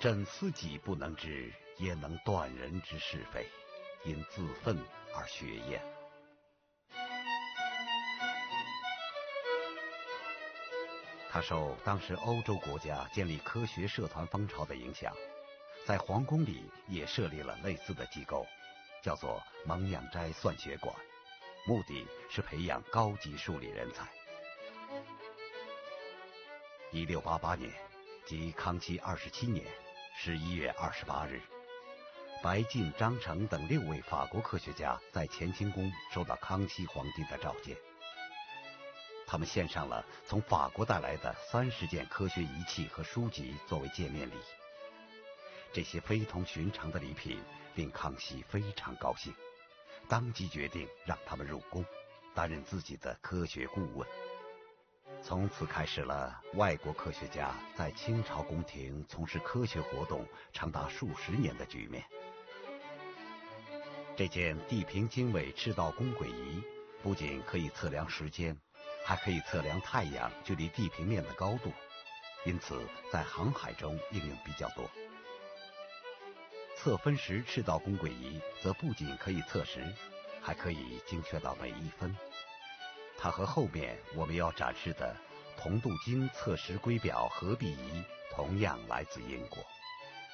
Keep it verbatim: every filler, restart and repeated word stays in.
朕思己不能知，焉能断人之是非？因自愤而学焉。他受当时欧洲国家建立科学社团风潮的影响，在皇宫里也设立了类似的机构，叫做蒙养斋算学馆，目的是培养高级数理人才。一六八八年，即康熙二十七年十一月二十八日，白晋、张成等六位法国科学家在乾清宫收到康熙皇帝的召见。他们献上了从法国带来的三十件科学仪器和书籍作为见面礼。这些非同寻常的礼品令康熙非常高兴，当即决定让他们入宫，担任自己的科学顾问。从此开始了外国科学家在清朝宫廷从事科学活动长达数十年的局面。这件地平经纬赤道公轨仪不仅可以测量时间，还可以测量太阳距离地平面的高度，因此在航海中应用比较多。测分时赤道公轨仪则不仅可以测时，还可以精确到每一分。它和后面我们要展示的同度经测时规表合璧仪同样来自英国。